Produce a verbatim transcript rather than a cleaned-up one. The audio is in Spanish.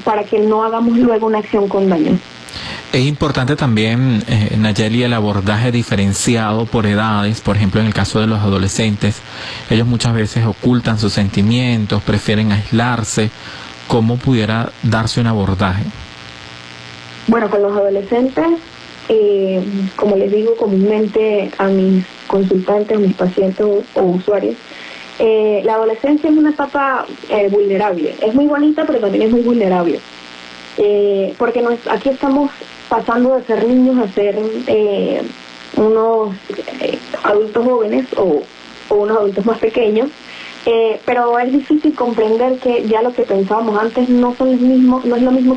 para que no hagamos luego una acción con daño. Es importante también, eh, Nayeli, el abordaje diferenciado por edades. Por ejemplo, en el caso de los adolescentes, ellos muchas veces ocultan sus sentimientos, prefieren aislarse. ¿Cómo pudiera darse un abordaje? Bueno, con los adolescentes, eh, como les digo comúnmente a mis consultantes, a mis pacientes o, o usuarios, eh, la adolescencia es una etapa eh, vulnerable. Es muy bonita, pero también es muy vulnerable. Eh, porque nos, aquí estamos pasando de ser niños a ser eh, unos eh, adultos jóvenes o, o unos adultos más pequeños, eh, pero es difícil comprender que ya lo que pensábamos antes no son los mismos, no es lo mismo